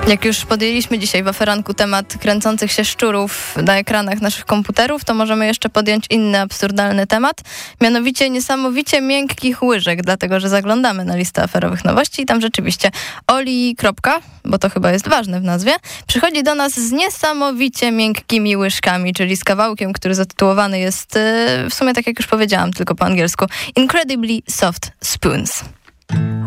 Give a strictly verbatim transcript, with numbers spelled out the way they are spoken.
Jak już podjęliśmy dzisiaj w aferanku temat kręcących się szczurów na ekranach naszych komputerów, to możemy jeszcze podjąć inny absurdalny temat, mianowicie niesamowicie miękkich łyżek, dlatego że zaglądamy na listę aferowych nowości i tam rzeczywiście Oli. Kropka, bo to chyba jest ważne w nazwie, przychodzi do nas z niesamowicie miękkimi łyżkami, czyli z kawałkiem, który zatytułowany jest w sumie tak jak już powiedziałam, tylko po angielsku Incredibly Soft Spoons.